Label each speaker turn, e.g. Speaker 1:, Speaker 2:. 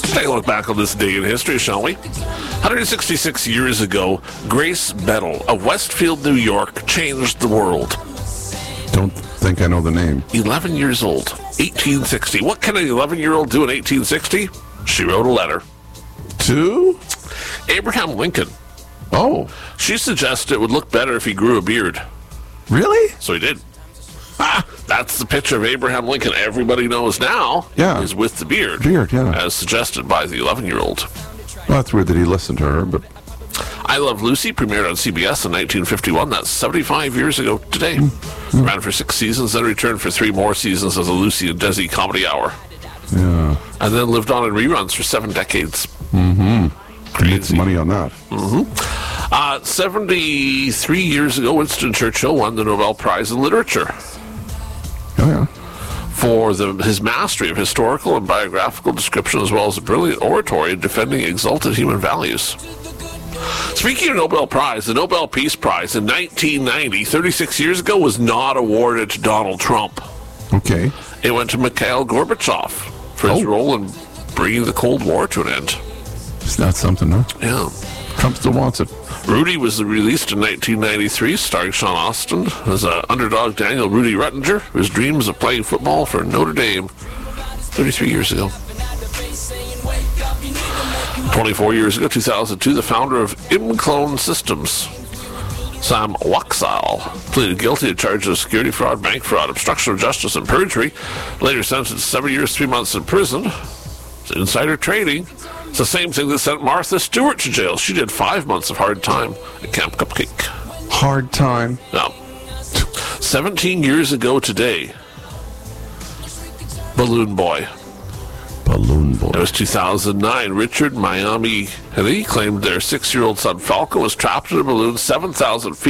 Speaker 1: Let's take a look back on this day in history, shall we? 166 years ago, Grace Bettel of Westfield, New York, changed the world.
Speaker 2: Don't think I know the name.
Speaker 1: 11 years old, 1860. What can an 11-year-old do in 1860? She wrote a letter.
Speaker 2: To?
Speaker 1: Abraham Lincoln.
Speaker 2: Oh,
Speaker 1: She suggested it would look better if he grew a beard.
Speaker 2: really?
Speaker 1: So he did. That's the picture of Abraham Lincoln everybody knows now.
Speaker 2: Yeah.
Speaker 1: Is with the beard.
Speaker 2: Beard, yeah.
Speaker 1: As suggested by the 11-year-old.
Speaker 2: Well, that's weird that he listened to her, but
Speaker 1: I Love Lucy premiered on CBS in 1951. That's 75 years ago today. Ran for 6 seasons, then returned for 3 more seasons as a Lucy and Desi comedy hour.
Speaker 2: yeah.
Speaker 1: And then lived on in reruns for 7 decades.
Speaker 2: Made
Speaker 1: Crazy.
Speaker 2: some money on that.
Speaker 1: 73 years ago, Winston Churchill won the Nobel Prize in Literature
Speaker 2: Oh, yeah.
Speaker 1: for his mastery of historical and biographical description, as well as a brilliant oratory in defending exalted human values. Speaking of Nobel Prize, the Nobel Peace Prize in 1990, 36 years ago, was not awarded to Donald Trump.
Speaker 2: Okay.
Speaker 1: It went to Mikhail Gorbachev for his role in bringing the Cold War to an end.
Speaker 2: It's not something, huh?
Speaker 1: Yeah.
Speaker 2: Trump still wants it.
Speaker 1: Rudy was released in 1993, starring Sean Astin as underdog Daniel Rudy Ruttinger, whose dreams of playing football for Notre Dame 33 years ago. 24 years ago, 2002, the founder of Imclone Systems, Sam Waksal, pleaded guilty to charges of security fraud, bank fraud, obstruction of justice, and perjury. Later sentenced to 7 years, 3 months in prison. It's insider trading. It's the same thing that sent Martha Stewart to jail. She did 5 months of hard time at Camp Cupcake.
Speaker 2: Hard time.
Speaker 1: Now, 17 years ago today, Balloon Boy.
Speaker 2: Balloon Boy.
Speaker 1: It was 2009. Richard Miami claimed their 6-year-old son Falco was trapped in a balloon 7,000 feet